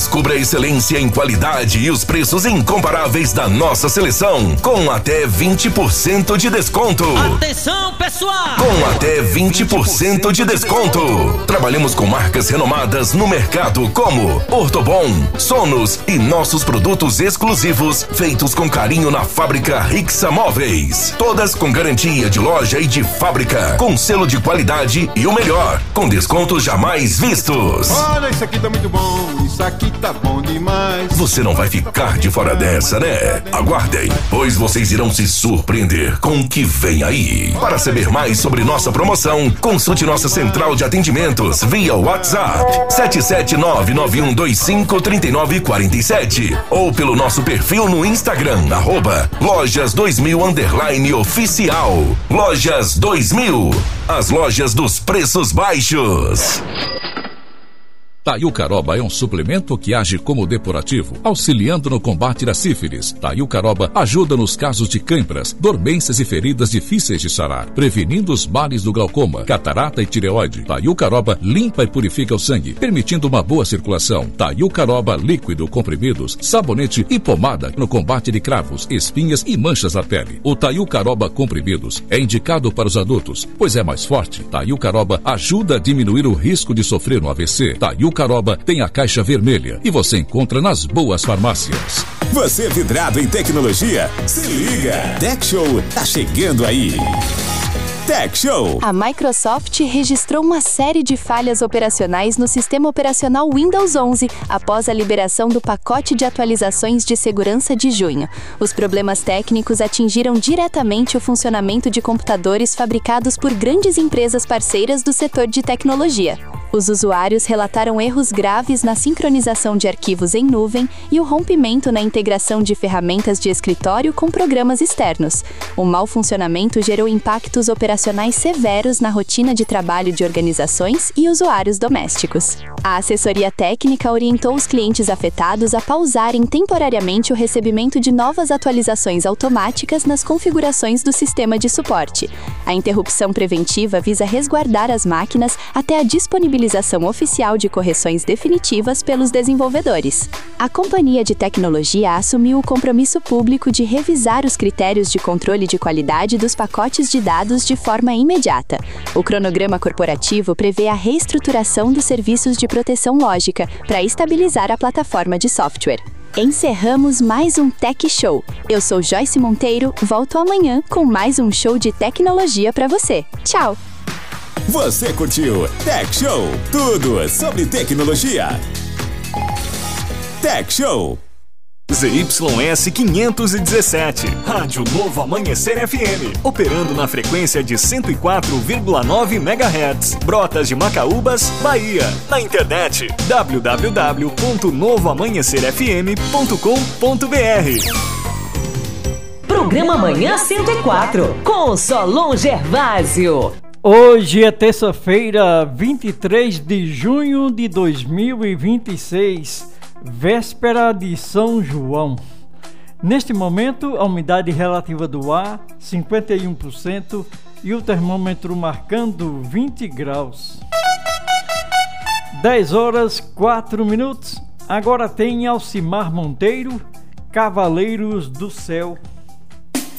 Descubra a excelência em qualidade e os preços incomparáveis da nossa seleção, com até 20% de desconto. Atenção, pessoal! Com até 20% de desconto. Trabalhamos com marcas renomadas no mercado como Ortobon, Sonos e nossos produtos exclusivos feitos com carinho na fábrica Rixa Móveis. Todas com garantia de loja e de fábrica, com selo de qualidade e o melhor, com descontos jamais vistos. Olha, isso aqui tá muito bom, isso aqui tá bom demais. Você não vai ficar de fora dessa, né? Aguardem, pois vocês irão se surpreender com o que vem aí. Para saber mais sobre nossa promoção, consulte nossa central de atendimentos via WhatsApp 77991253947 ou pelo nosso perfil no Instagram, @lojas2000_oficial. Lojas 2000, as lojas dos preços baixos. Taiucaroba é um suplemento que age como depurativo, auxiliando no combate da sífilis. Taiucaroba ajuda nos casos de cãibras, dormências e feridas difíceis de sarar, prevenindo os males do glaucoma, catarata e tireoide. Taiucaroba limpa e purifica o sangue, permitindo uma boa circulação. Taiucaroba líquido, comprimidos, sabonete e pomada no combate de cravos, espinhas e manchas na pele. O Taiucaroba comprimidos é indicado para os adultos, pois é mais forte. Taiucaroba ajuda a diminuir o risco de sofrer um AVC. Taiucaroba tem a caixa vermelha e você encontra nas boas farmácias. Você vidrado em tecnologia? Se liga! Tech Show tá chegando aí! Tech Show! A Microsoft registrou uma série de falhas operacionais no sistema operacional Windows 11 após a liberação do pacote de atualizações de segurança de junho. Os problemas técnicos atingiram diretamente o funcionamento de computadores fabricados por grandes empresas parceiras do setor de tecnologia. Os usuários relataram erros graves na sincronização de arquivos em nuvem e o rompimento na integração de ferramentas de escritório com programas externos. O mau funcionamento gerou impactos operacionais severos na rotina de trabalho de organizações e usuários domésticos. A assessoria técnica orientou os clientes afetados a pausarem temporariamente o recebimento de novas atualizações automáticas nas configurações do sistema de suporte. A interrupção preventiva visa resguardar as máquinas até a disponibilização oficial de correções definitivas pelos desenvolvedores. A companhia de tecnologia assumiu o compromisso público de revisar os critérios de controle de qualidade dos pacotes de dados de forma imediata. O cronograma corporativo prevê a reestruturação dos serviços de proteção lógica para estabilizar a plataforma de software. Encerramos mais um Tech Show. Eu sou Joyce Monteiro, volto amanhã com mais um show de tecnologia para você. Tchau! Você curtiu Tech Show? Tudo sobre tecnologia. Tech Show. ZYS 517, Rádio Novo Amanhecer FM, operando na frequência de 104,9 MHz, Brotas de Macaúbas, Bahia. Na internet, www.novoamanhecerfm.com.br. Programa Manhã 104, com Solon Gervásio. Hoje é terça-feira, 23 de junho de 2026, véspera de São João. Neste momento, a umidade relativa do ar, 51%, e o termômetro marcando 20 graus. 10 horas 4 minutos. Agora tem Alcimar Monteiro, Cavaleiros do Céu.